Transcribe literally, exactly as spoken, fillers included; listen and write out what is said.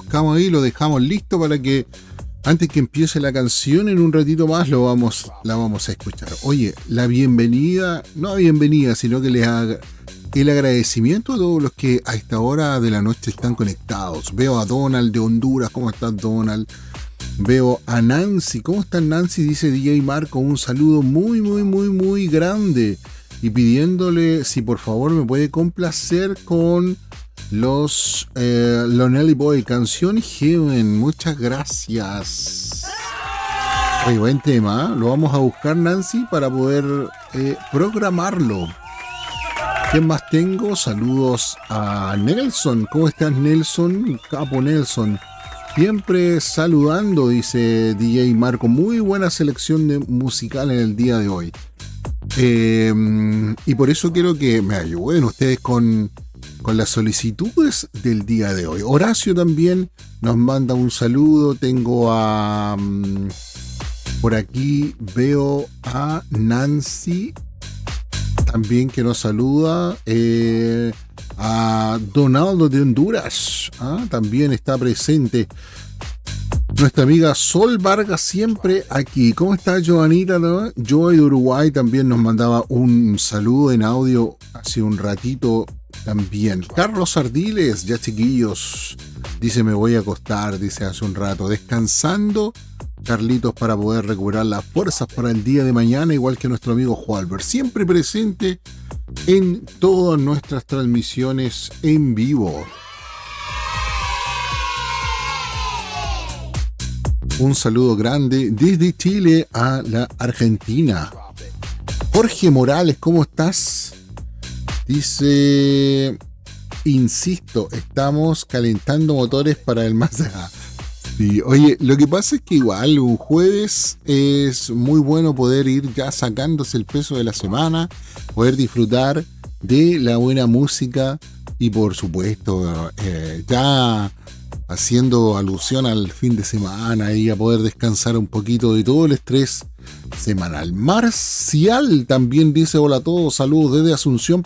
buscamos ahí, lo dejamos listo para que antes que empiece la canción en un ratito más lo vamos, la vamos a escuchar. Oye, la bienvenida, no bienvenida, sino que les haga el agradecimiento a todos los que a esta hora de la noche están conectados. Veo a Donald de Honduras, ¿cómo estás, Donald? Veo a Nancy, ¿cómo estás, Nancy? Dice D J Marco, un saludo muy, muy, muy, muy grande. Y pidiéndole si por favor me puede complacer con los eh, Lonely Boy, canción Heaven. Muchas gracias. Oye, buen tema, ¿eh? Lo vamos a buscar, Nancy, para poder eh, programarlo. ¿Quién más tengo? Saludos a Nelson. ¿Cómo estás, Nelson? Capo Nelson. Siempre saludando, dice D J Marco. Muy buena selección de musical en el día de hoy. Eh, y por eso quiero que me ayuden ustedes con, con las solicitudes del día de hoy. Horacio también nos manda un saludo. Tengo a... Um, por aquí veo a Nancy también que nos saluda. Eh, a Donaldo de Honduras, ¿ah? También está presente. Nuestra amiga Sol Vargas siempre aquí. ¿Cómo está, Joanita? ¿No? Joy de Uruguay también nos mandaba un saludo en audio hace un ratito también. Carlos Ardiles, ya chiquillos, dice me voy a acostar, dice hace un rato. Descansando, Carlitos, para poder recuperar las fuerzas para el día de mañana, igual que nuestro amigo Jualber. Siempre presente en todas nuestras transmisiones en vivo. Un saludo grande desde Chile a la Argentina. Jorge Morales, ¿cómo estás? Dice, insisto, estamos calentando motores para el Mazda. Sí, oye, lo que pasa es que igual un jueves es muy bueno poder ir ya sacándose el peso de la semana, poder disfrutar de la buena música y por supuesto eh, ya haciendo alusión al fin de semana y a poder descansar un poquito de todo el estrés semanal. Marcial también dice hola a todos, saludos desde Asunción,